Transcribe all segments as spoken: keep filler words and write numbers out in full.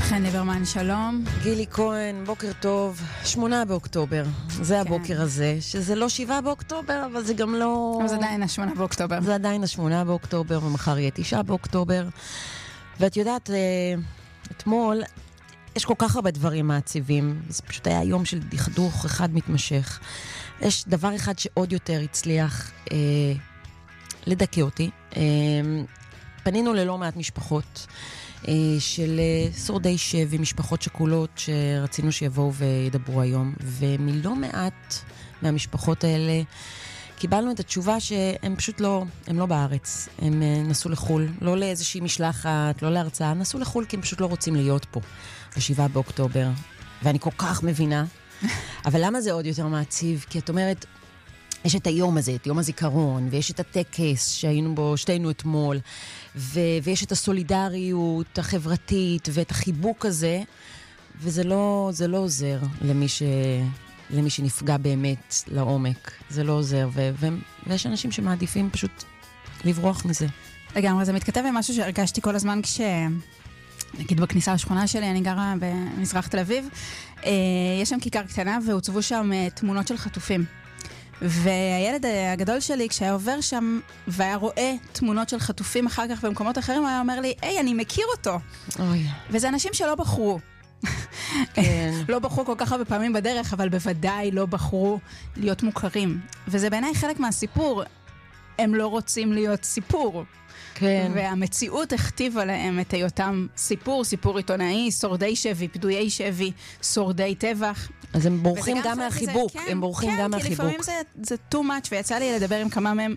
חן ליברמן, שלום. גילי כהן, בוקר טוב. שמונה באוקטובר, זה כן. הבוקר הזה, שזה לא שבעה באוקטובר, אבל זה גם לא... אבל זה עדיין השמונה באוקטובר. זה עדיין השמונה באוקטובר, ומחר יהיה תשעה באוקטובר. ואת יודעת, אתמול, יש כל כך הרבה דברים מעציבים, זה פשוט היה יום של דכדוך אחד מתמשך. יש דבר אחד שעוד יותר הצליח אה, לדכא אותי. אה, פנינו ללא מעט משפחות, של שורדי שבי, משפחות שכולות שרצינו שיבואו וידברו היום, ומלא מעט מהמשפחות האלה קיבלנו את התשובה שהם פשוט לא, הם לא בארץ, הם נסו לחול, לא לאיזושהי משלחת, לא להרצאה, נסו לחול כי הם פשוט לא רוצים להיות פה, בשבעה באוקטובר, ואני כל כך מבינה, אבל למה זה עוד יותר מעציב? כי את אומרת, יש את היום הזה, את יום הזיכרון, ויש את הטקס שהיינו בו שתינו אתמול, ו- ויש את הסולידריות החברתית ואת החיבוק הזה, וזה לא, זה לא עוזר למי, ש- למי שנפגע באמת לעומק. זה לא עוזר, ו- ו- ויש אנשים שמעדיפים פשוט לברוח מזה. לגמרי, זה מתכתב עם משהו שהרגשתי כל הזמן כש... נגיד בכניסה לשכונה שלי, אני גרה במזרח תל אביב, יש שם כיכר קטנה והוצבו שם תמונות של חטופים. והילד הגדול שלי, כשהיה עובר שם והיה רואה תמונות של חטופים אחר כך במקומות אחרים, הוא היה אומר לי, היי, אני מכיר אותו. אוי. וזה אנשים שלא בחרו. כן. לא בחרו כל כך הרבה פעמים בדרך, אבל בוודאי לא בחרו להיות מוכרים. וזה בעיניי חלק מהסיפור. הם לא רוצים להיות סיפור. כן. והמציאות הכתיבה להם את היותם סיפור, סיפור עיתונאי, שורדי שבי, פדויי שבי, שורדי טבח. אז הם בורחים גם מהחיבוק, כן, הם בורחים כן, גם כי מהחיבוק. לפעמים זה, זה too much, ויצא לי לדבר עם כמה מהם.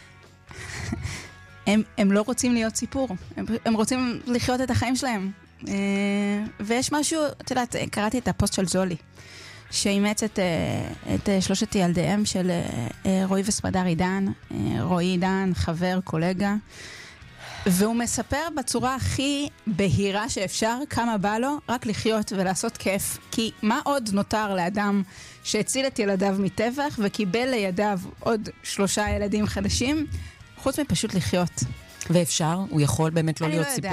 הם, הם לא רוצים להיות סיפור, הם, הם רוצים לחיות את החיים שלהם. ויש משהו, את יודעת, קראתי את הפוסט של זולי, שאימץ את, את שלושת ילדיהם של רועי וסמדר עידן, רועי עידן, חבר, קולגה, והוא מספר בצורה הכי בהירה שאפשר כמה בא לו רק לחיות ולעשות כיף. כי מה עוד נותר לאדם שהציל את ילדיו מטבח וקיבל לידיו עוד שלושה ילדים חדשים, חוץ מפשוט לחיות? ואפשר? הוא יכול באמת לא להיות לא סיפור?